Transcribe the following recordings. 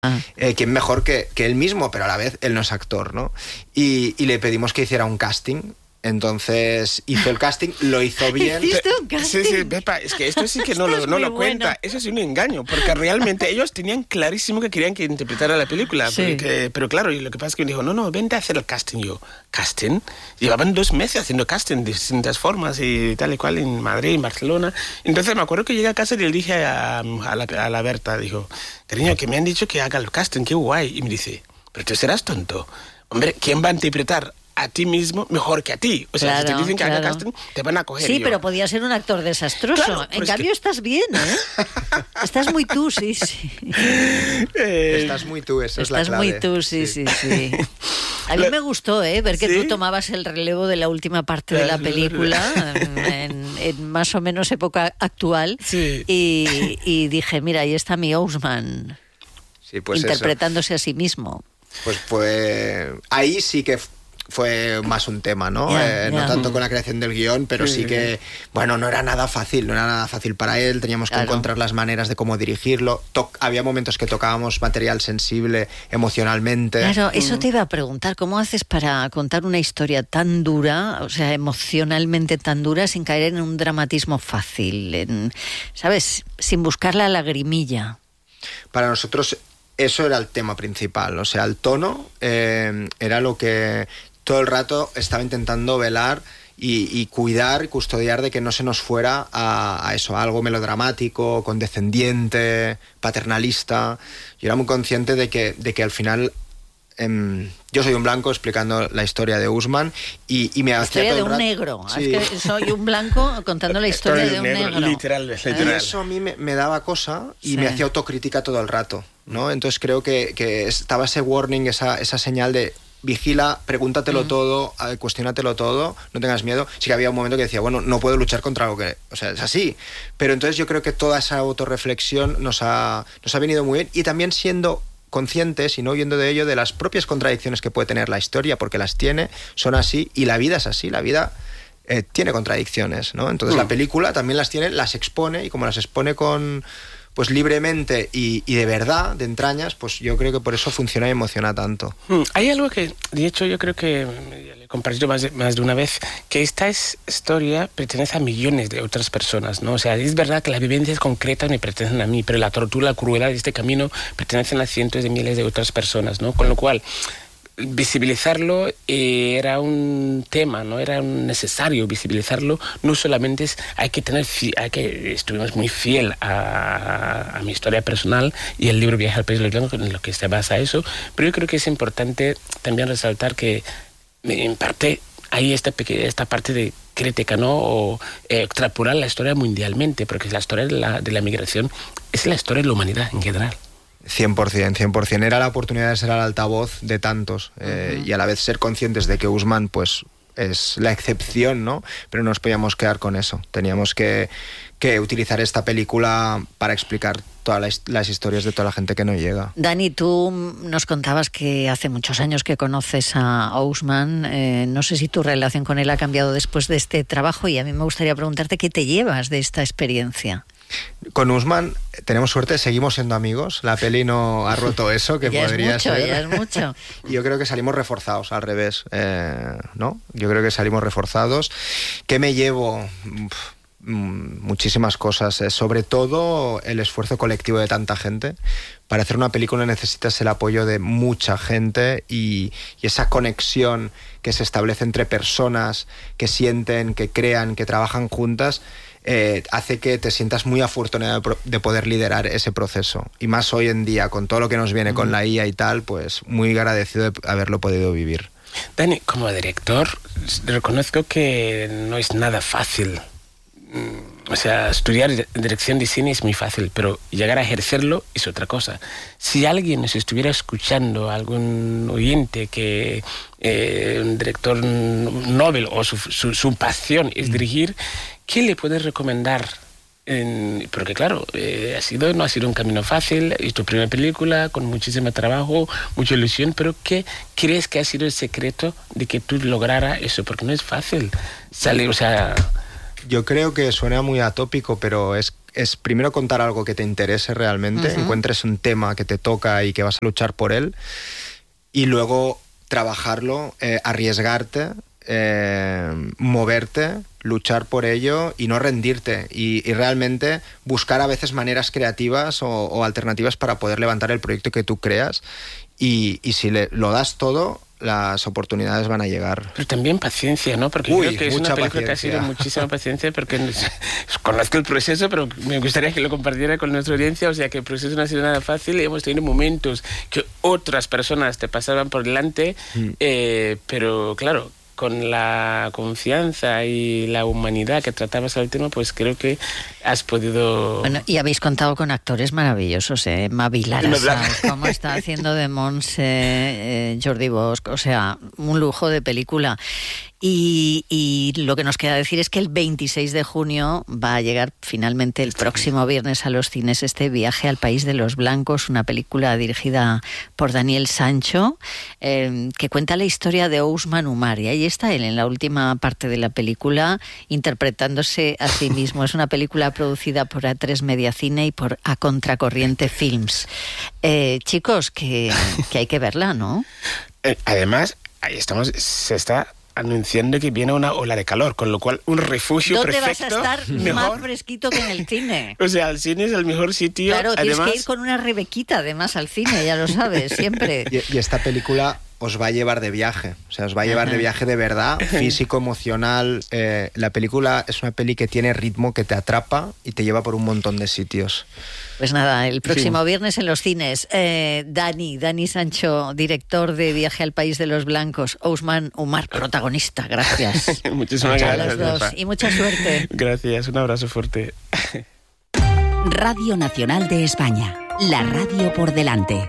¿Quién mejor que él mismo? Pero a la vez él no es actor, ¿no? Y le pedimos que hiciera un casting. Entonces hizo el casting, lo hizo bien. ¿Hiciste un casting? Sí, Pepa, es que esto sí que no lo cuenta. Bueno. Eso es un engaño, porque realmente ellos tenían clarísimo que querían que interpretara la película. Sí. Pero claro, y lo que pasa es que me dijo, no, vente a hacer el casting. Yo, ¿casting? Llevaban 2 meses haciendo casting de distintas formas y tal y cual en Madrid, en Barcelona. Entonces me acuerdo que llegué a casa y le dije a la Berta, dijo, cariño, que me han dicho que haga el casting, qué guay. Y me dice, pero tú serás tonto. Hombre, ¿quién va a interpretar a ti mismo mejor que a ti? O sea, Claro, si te dicen que haga claro. casting, te van a coger. Sí, yo. pero podía ser un actor desastroso. Claro, en cambio, estás bien, ¿eh? Estás muy tú, sí. Estás muy tú, eso es la Estás clave. muy tú, sí. A mí me gustó, ver que ¿Sí? tú tomabas el relevo de la última parte de la película, en más o menos época actual, Sí. y dije, mira, ahí está mi Ousman, Sí, pues interpretándose a sí mismo. Pues ahí sí que fue más un tema, ¿no? No tanto con la creación del guión, pero sí que, bueno, no era nada fácil para él, teníamos que encontrar las maneras de cómo dirigirlo. Había momentos que tocábamos material sensible emocionalmente. Claro, eso te iba a preguntar, ¿cómo haces para contar una historia tan dura, o sea, emocionalmente tan dura, sin caer en un dramatismo fácil, ¿sabes? Sin buscar la lagrimilla. Para nosotros eso era el tema principal, o sea, el tono era lo que todo el rato estaba intentando velar y cuidar y custodiar de que no se nos fuera a eso, a algo melodramático, condescendiente, paternalista. Yo era muy consciente de que al final yo soy un blanco explicando la historia de Ousman y me hacía historia todo de el un rato... negro. Sí. Es que soy un blanco contando la historia de un negro. Literal. Y eso a mí me daba cosa y me hacía autocrítica todo el rato, ¿no? Entonces creo que estaba ese warning, esa señal de vigila, pregúntatelo todo, cuestiónatelo todo, no tengas miedo. Sí que había un momento que decía, bueno, no puedo luchar contra algo que... O sea, es así. Pero entonces yo creo que toda esa autorreflexión nos ha venido muy bien, y también siendo conscientes y no huyendo de ello, de las propias contradicciones que puede tener la historia, porque las tiene, son así, y la vida es así, la vida tiene contradicciones, ¿no? Entonces la película también las tiene, las expone, y como las expone pues libremente y de verdad, de entrañas, pues yo creo que por eso funciona y emociona tanto. Hay algo que, de hecho, yo creo que le he compartido más de una vez, que esta historia pertenece a millones de otras personas, ¿no? O sea, es verdad que las vivencias concretas me pertenecen a mí, pero la tortura, la crueldad de este camino pertenecen a cientos de miles de otras personas, ¿no? Con lo cual, visibilizarlo era un tema, no era necesario visibilizarlo. No solamente estuvimos muy fiel a mi historia personal y el libro Viaje al País de los Blancos, en lo que se basa eso, pero yo creo que es importante también resaltar que en parte hay esta parte de crítica, ¿no? O extrapolar la historia mundialmente, porque la historia de la migración es la historia de la humanidad en general. 100%. Era la oportunidad de ser al altavoz de tantos, y a la vez ser conscientes de que Ousman pues es la excepción, ¿no? Pero no nos podíamos quedar con eso. Teníamos que utilizar esta película para explicar todas las historias de toda la gente que no llega. Dani, tú nos contabas que hace muchos años que conoces a Ousman. No sé si tu relación con él ha cambiado después de este trabajo, y a mí me gustaría preguntarte qué te llevas de esta experiencia. Con Ousman tenemos suerte, seguimos siendo amigos. La peli no ha roto eso, que ya podría ser. Ya es mucho. Y yo creo que salimos reforzados, al revés, ¿no? Yo creo que salimos reforzados. ¿Qué me llevo? Muchísimas cosas, sobre todo el esfuerzo colectivo de tanta gente. Para hacer una película necesitas el apoyo de mucha gente y esa conexión que se establece entre personas que sienten, que crean, que trabajan juntas, hace que te sientas muy afortunado de poder liderar ese proceso. Y más hoy en día, con todo lo que nos viene con la IA y tal, pues muy agradecido de haberlo podido vivir. Dani, como director, reconozco que no es nada fácil. O sea, estudiar dirección de cine es muy fácil, pero llegar a ejercerlo es otra cosa. Si alguien nos estuviera escuchando, algún oyente que un director Nobel o su pasión es dirigir, ¿qué le puedes recomendar? Porque claro, no ha sido un camino fácil, es tu primera película, con muchísimo trabajo, mucha ilusión, pero ¿qué crees que ha sido el secreto de que tú lograras eso? Porque no es fácil salir, o sea... Yo creo que suena muy atópico, pero es es primero contar algo que te interese realmente, encuentres un tema que te toca y que vas a luchar por él, y luego trabajarlo, arriesgarte, moverte, luchar por ello y no rendirte, y realmente buscar a veces maneras creativas o alternativas para poder levantar el proyecto que tú creas, y si lo das todo, las oportunidades van a llegar. Pero también paciencia, ¿no? Porque creo que es una película que ha sido muchísima paciencia, porque conozco el proceso, pero me gustaría que lo compartiera con nuestra audiencia. O sea, que el proceso no ha sido nada fácil y hemos tenido momentos que otras personas te pasaban por delante, pero claro, con la confianza y la humanidad que tratabas al tema, pues creo que has podido... Bueno, y habéis contado con actores maravillosos, Emma Vilara, como está haciendo de Montse, Jordi Bosch, o sea, un lujo de película. Y lo que nos queda decir es que el 26 de junio va a llegar finalmente el próximo viernes a los cines este Viaje al País de los Blancos, una película dirigida por Daniel Sancho, que cuenta la historia de Ousmane Oumar. Y ahí está él en la última parte de la película interpretándose a sí mismo. Es una película producida por A3 Media Cine y por A Contracorriente Films. Chicos, que hay que verla, ¿no? Además, ahí estamos, se está anunciando que viene una ola de calor, con lo cual un refugio perfecto. ¿Dónde vas a estar mejor, más fresquito que en el cine? O sea, el cine es el mejor sitio. Claro, además, tienes que ir con una rebequita además al cine, ya lo sabes, siempre. Y esta película os va a llevar de viaje, o sea, os va a llevar de viaje de verdad, físico, emocional. La película es una peli que tiene ritmo, que te atrapa y te lleva por un montón de sitios. Pues nada, el próximo viernes en los cines. Dani Sancho, director de Viaje al País de los Blancos. Ousmane Oumar, protagonista. Gracias. Muchísimas gracias. A los dos. Y mucha suerte. Gracias, un abrazo fuerte. Radio Nacional de España. La radio por delante.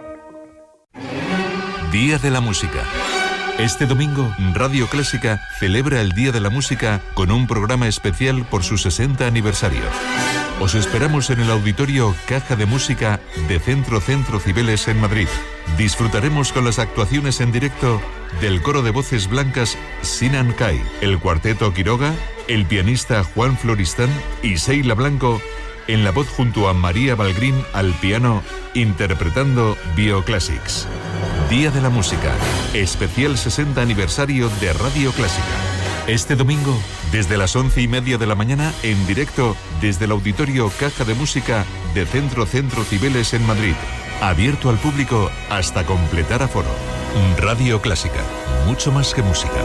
Día de la Música. Este domingo, Radio Clásica celebra el Día de la Música con un programa especial por su 60 aniversario. Os esperamos en el auditorio Caja de Música de Centro Cibeles en Madrid. Disfrutaremos con las actuaciones en directo del coro de voces blancas Sinan Kai, el cuarteto Quiroga, el pianista Juan Floristán y Seila Blanco en la voz junto a María Balgrín al piano, interpretando Bioclassics. Día de la Música, especial 60 aniversario de Radio Clásica. Este domingo, desde las 11:30 de la mañana, en directo desde el auditorio Caja de Música de Centro Cibeles en Madrid. Abierto al público hasta completar aforo. Radio Clásica, mucho más que música.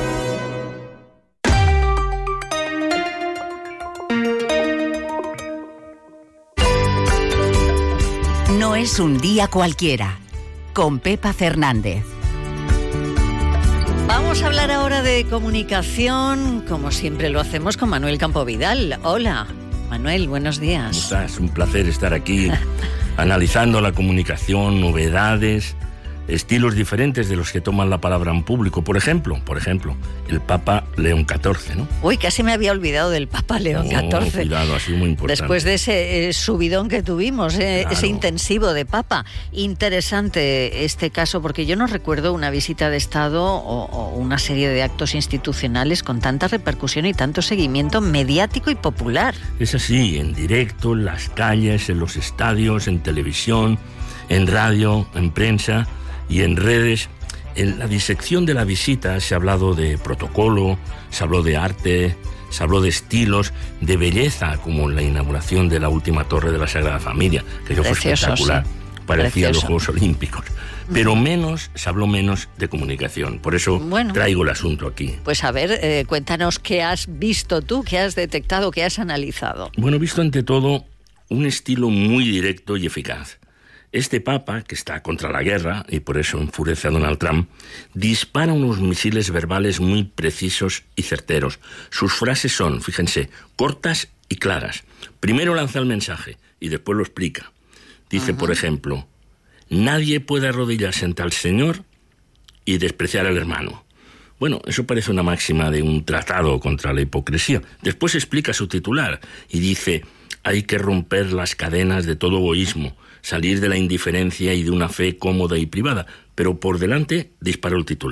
No es un día cualquiera. Con Pepa Fernández. Vamos a hablar ahora de comunicación, como siempre lo hacemos con Manuel Campovidal. Hola, Manuel, buenos días. ¿Cómo estás? Un placer estar aquí analizando la comunicación, novedades, estilos diferentes de los que toman la palabra en público. Por ejemplo, el Papa León XIV, ¿no? Uy, casi me había olvidado del Papa León XIV. Cuidado, ha sido muy importante. Después de ese subidón que tuvimos, claro, ese intensivo de Papa. Interesante este caso, porque yo no recuerdo una visita de Estado o una serie de actos institucionales con tanta repercusión y tanto seguimiento mediático y popular. Es así, en directo, en las calles, en los estadios, en televisión, en radio, en prensa y en redes. En la disección de la visita se ha hablado de protocolo, se habló de arte, se habló de estilos, de belleza, como en la inauguración de la última torre de la Sagrada Familia, que fue espectacular, sí. Parecía los Juegos Olímpicos. Pero se habló menos de comunicación. Por eso traigo el asunto aquí. Pues a ver, cuéntanos qué has visto tú, qué has detectado, qué has analizado. Bueno, he visto ante todo un estilo muy directo y eficaz. Este Papa, que está contra la guerra, y por eso enfurece a Donald Trump, dispara unos misiles verbales muy precisos y certeros. Sus frases son, fíjense, cortas y claras. Primero lanza el mensaje y después lo explica. Dice, por ejemplo, nadie puede arrodillarse ante el Señor y despreciar al hermano. Bueno, eso parece una máxima de un tratado contra la hipocresía. Después explica su titular y dice, hay que romper las cadenas de todo egoísmo, salir de la indiferencia y de una fe cómoda y privada. Pero por delante disparó el titular.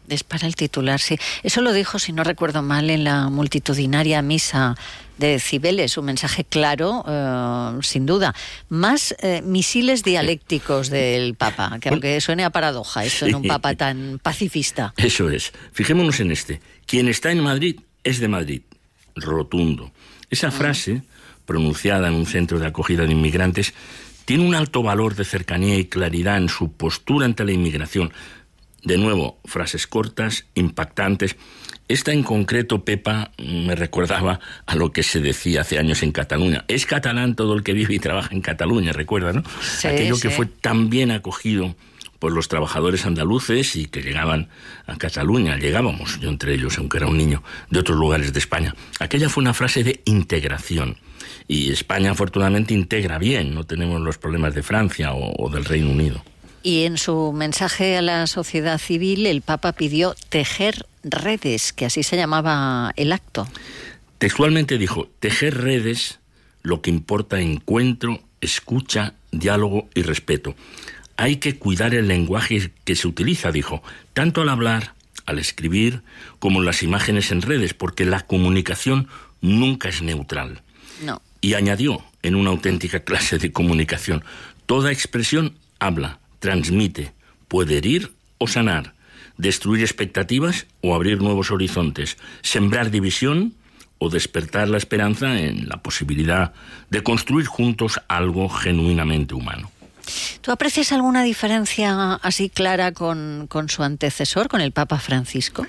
Es para el titular, sí. Eso lo dijo, si no recuerdo mal, en la multitudinaria misa de Cibeles, un mensaje claro, sin duda. Más misiles dialécticos del Papa, que aunque suene a paradoja esto en un Papa tan pacifista. Eso es. Fijémonos en este. Quien está en Madrid es de Madrid. Rotundo. Esa frase, pronunciada en un centro de acogida de inmigrantes, tiene un alto valor de cercanía y claridad en su postura ante la inmigración. De nuevo, frases cortas, impactantes. Esta en concreto, Pepa, me recordaba a lo que se decía hace años en Cataluña. Es catalán todo el que vive y trabaja en Cataluña, ¿recuerdas, no? Sí, aquello que sí. fue tan bien acogido por los trabajadores andaluces y que llegaban a Cataluña. Llegábamos, yo entre ellos, aunque era un niño, de otros lugares de España. Aquella fue una frase de integración. Y España, afortunadamente, integra bien. No tenemos los problemas de Francia o del Reino Unido. Y en su mensaje a la sociedad civil, el Papa pidió tejer redes, que así se llamaba el acto. Textualmente dijo, tejer redes, lo que importa encuentro, escucha, diálogo y respeto. Hay que cuidar el lenguaje que se utiliza, dijo, tanto al hablar, al escribir, como en las imágenes en redes, porque la comunicación nunca es neutral. No. Y añadió, en una auténtica clase de comunicación, toda expresión habla, transmite, puede herir o sanar, destruir expectativas o abrir nuevos horizontes, sembrar división o despertar la esperanza en la posibilidad de construir juntos algo genuinamente humano. ¿Tú aprecias alguna diferencia así clara con su antecesor, con el Papa Francisco?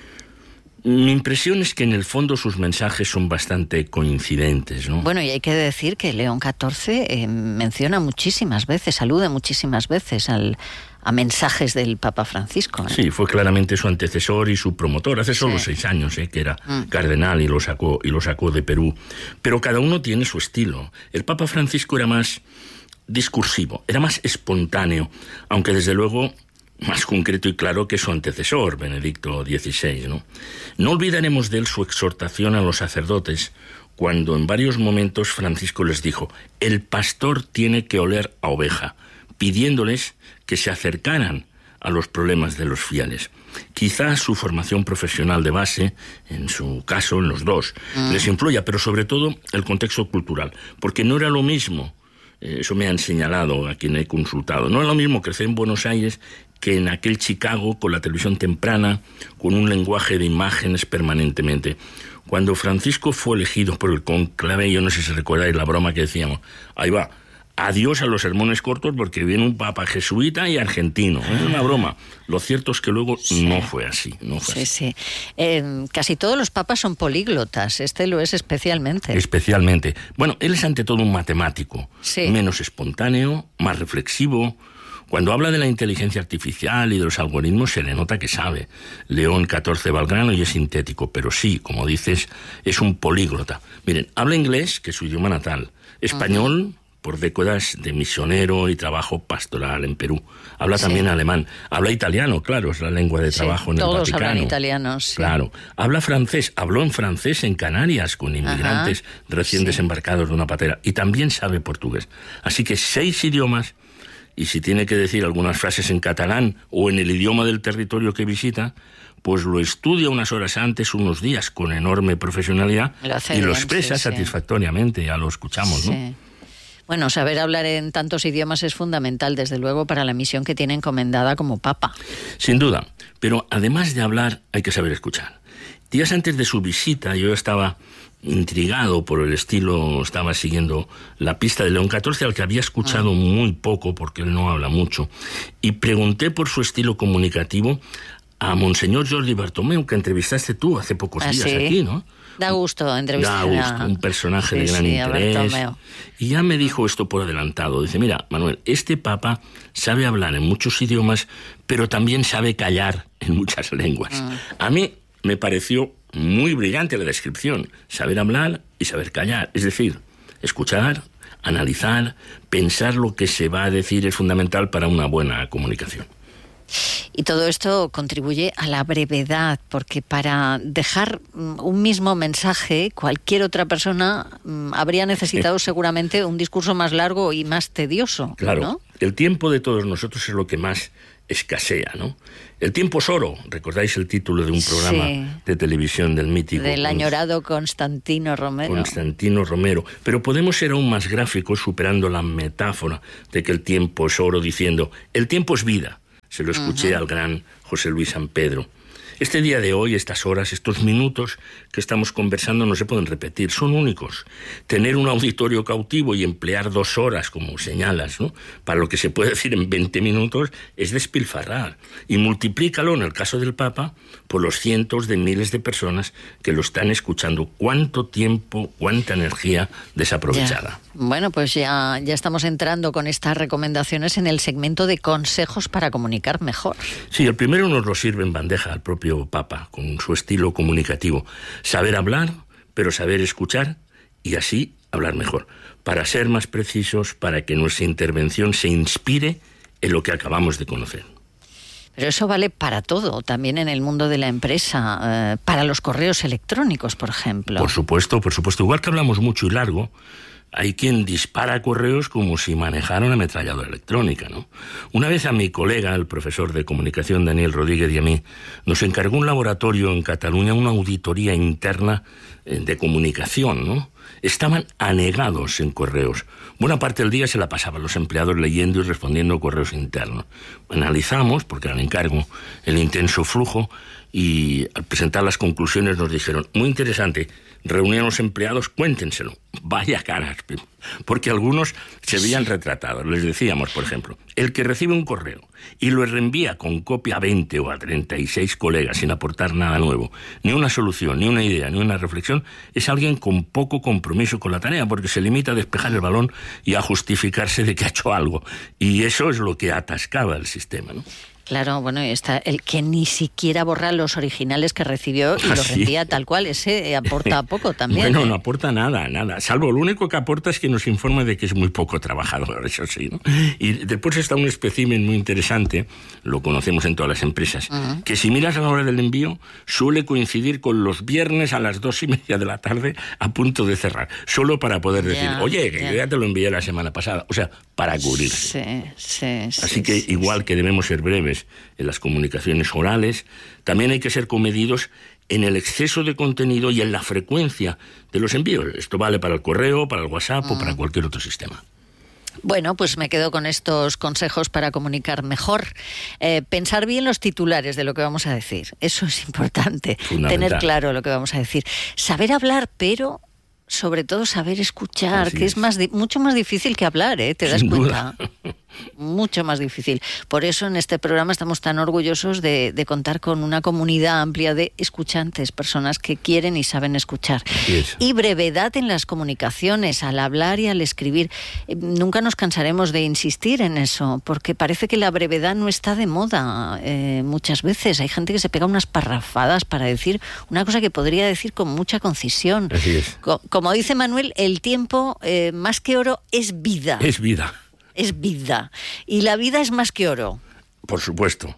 Mi impresión es que en el fondo sus mensajes son bastante coincidentes, ¿no? Bueno, y hay que decir que León XIV menciona muchísimas veces, alude muchísimas veces a mensajes del Papa Francisco. Sí, fue claramente su antecesor y su promotor. Hace solo 6 años que era cardenal y lo sacó de Perú. Pero cada uno tiene su estilo. El Papa Francisco era más discursivo, era más espontáneo, aunque desde luego más concreto y claro que su antecesor, Benedicto XVI, ¿no? No olvidaremos de él su exhortación a los sacerdotes, cuando en varios momentos Francisco les dijo, el pastor tiene que oler a oveja, pidiéndoles que se acercaran a los problemas de los fieles. Quizás su formación profesional de base, en su caso, en los dos, les influya, pero sobre todo el contexto cultural, porque no era lo mismo, eso me han señalado a quien he consultado, no era lo mismo crecer en Buenos Aires que en aquel Chicago con la televisión temprana, con un lenguaje de imágenes permanentemente. Cuando Francisco fue elegido por el conclave, yo no sé si recordáis la broma que decíamos, ahí va, adiós a los sermones cortos porque viene un papa jesuita y argentino. Es una broma. Lo cierto es que luego no fue así. Sí. Casi todos los papas son políglotas. Este lo es especialmente. Especialmente. Bueno, él es ante todo un matemático. Sí. Menos espontáneo, más reflexivo. Cuando habla de la inteligencia artificial y de los algoritmos se le nota que sabe. León XIV va al grano y es sintético, pero sí, como dices, es un políglota. Miren, habla inglés, que es su idioma natal, español, por décadas de misionero y trabajo pastoral en Perú. Habla también alemán. Habla italiano, claro, es la lengua de trabajo en el Vaticano. Todos hablan italiano, sí. Claro. Habla francés. Habló en francés en Canarias con inmigrantes recién desembarcados de una patera. Y también sabe portugués. Así que 6 idiomas. Y si tiene que decir algunas frases en catalán o en el idioma del territorio que visita, pues lo estudia unas horas antes, unos días, con enorme profesionalidad y lo expresa satisfactoriamente, ya lo escuchamos, ¿no? Bueno, saber hablar en tantos idiomas es fundamental, desde luego, para la misión que tiene encomendada como Papa. Sin duda, pero además de hablar hay que saber escuchar. Días antes de su visita yo estaba intrigado por el estilo, estaba siguiendo la pista de León XIV, al que había escuchado muy poco, porque él no habla mucho, y pregunté por su estilo comunicativo a Monseñor Jordi Bartomeu, que entrevistaste tú hace pocos días aquí, ¿no? Da gusto entrevistar. Da gusto, un personaje de gran interés. Y ya me dijo esto por adelantado. Dice, mira, Manuel, este Papa sabe hablar en muchos idiomas, pero también sabe callar en muchas lenguas. A mí me pareció muy brillante la descripción. Saber hablar y saber callar. Es decir, escuchar, analizar, pensar lo que se va a decir es fundamental para una buena comunicación. Y todo esto contribuye a la brevedad, porque para dejar un mismo mensaje, cualquier otra persona habría necesitado seguramente un discurso más largo y más tedioso. Claro, ¿no? El tiempo de todos nosotros es lo que más escasea, ¿no? El tiempo es oro. ¿Recordáis el título de un programa de televisión del mítico? Del añorado Constantino Romero. Constantino Romero. Pero podemos ser aún más gráficos superando la metáfora de que el tiempo es oro, diciendo, el tiempo es vida. Se lo escuché al gran José Luis San Pedro. Este día de hoy, estas horas, estos minutos que estamos conversando no se pueden repetir, son únicos. Tener un auditorio cautivo y emplear 2 horas, como señalas, ¿no?, para lo que se puede decir en 20 minutos, es despilfarrar. Y multiplícalo, en el caso del Papa, por los cientos de miles de personas que lo están escuchando. ¿Cuánto tiempo, cuánta energía desaprovechada? Ya. Bueno, pues ya estamos entrando con estas recomendaciones en el segmento de consejos para comunicar mejor. Sí, el primero nos lo sirve en bandeja al propio Papa, con su estilo comunicativo. Saber hablar, pero saber escuchar y así hablar mejor. Para ser más precisos, para que nuestra intervención se inspire en lo que acabamos de conocer. Pero eso vale para todo, también en el mundo de la empresa, para los correos electrónicos, por ejemplo. Por supuesto. Igual que hablamos mucho y largo, hay quien dispara correos como si manejara una ametralladora electrónica, ¿no? Una vez a mi colega, el profesor de comunicación Daniel Rodríguez, y a mí, nos encargó un laboratorio en Cataluña, una auditoría interna de comunicación, ¿no? Estaban anegados en correos. Buena parte del día se la pasaban los empleados leyendo y respondiendo correos internos. Analizamos, porque era el encargo, el intenso flujo, y al presentar las conclusiones nos dijeron, muy interesante, reunían a los empleados, cuéntenselo. Vaya caras, porque algunos se veían retratados. Les decíamos, por ejemplo, el que recibe un correo y lo reenvía con copia a 20 o a 36 colegas sin aportar nada nuevo, ni una solución, ni una idea, ni una reflexión, es alguien con poco compromiso con la tarea, porque se limita a despejar el balón y a justificarse de que ha hecho algo. Y eso es lo que atascaba el sistema, ¿no? Claro, bueno, está el que ni siquiera borra los originales que recibió y los reenvía tal cual. Ese aporta poco también. Bueno, no aporta nada. Salvo lo único que aporta es que nos informa de que es muy poco trabajador, eso sí, ¿no? Y después está un espécimen muy interesante, lo conocemos en todas las empresas, que si miras a la hora del envío, suele coincidir con los viernes a las 2:30 de la tarde a punto de cerrar. Solo para poder decir, oye, que yo ya te lo envié la semana pasada. O sea, para cubrirse. Sí. Así que igual que debemos ser breves en las comunicaciones orales, también hay que ser comedidos en el exceso de contenido y en la frecuencia de los envíos. Esto vale para el correo, para el WhatsApp o para cualquier otro sistema. Bueno, pues me quedo con estos consejos para comunicar mejor. Pensar bien los titulares de lo que vamos a decir. Eso es importante. Tener claro lo que vamos a decir. Saber hablar, pero sobre todo saber escuchar, que es mucho más difícil que hablar, ¿te das cuenta? Mucho más difícil. Por eso en este programa estamos tan orgullosos de contar con una comunidad amplia de escuchantes, personas que quieren y saben escuchar. Y brevedad en las comunicaciones, al hablar y al escribir. Nunca nos cansaremos de insistir en eso, porque parece que la brevedad no está de moda muchas veces. Hay gente que se pega unas parrafadas para decir una cosa que podría decir con mucha concisión. Así es. Como dice Manuel, el tiempo, más que oro, es vida. Es vida. Es vida. Y la vida es más que oro. Por supuesto.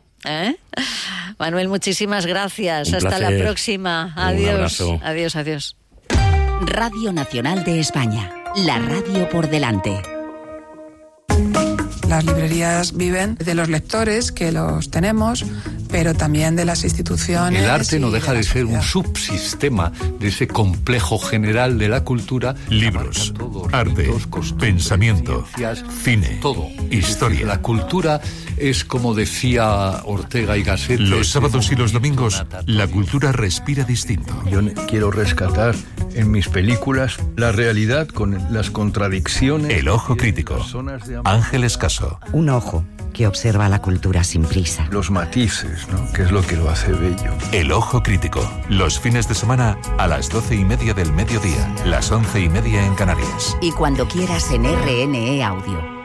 Manuel, muchísimas gracias. Hasta la próxima. Adiós. Un abrazo. Adiós. Radio Nacional de España. La radio por delante. Las librerías viven de los lectores, que los tenemos, pero también de las instituciones. El arte no deja de ser un subsistema de ese complejo general de la cultura. Libros, arte, pensamiento, cine, todo, historia. La cultura es, como decía Ortega y Gasset, los sábados y los domingos, la cultura respira distinto. Yo quiero rescatar en mis películas la realidad con las contradicciones. El ojo crítico. Ángeles Caso. Un ojo que observa la cultura sin prisa. Los matices, ¿no? Que es lo que lo hace bello. El ojo crítico. Los fines de semana a las 12:30 del mediodía, las 11:30 en Canarias. Y cuando quieras en RNE Audio.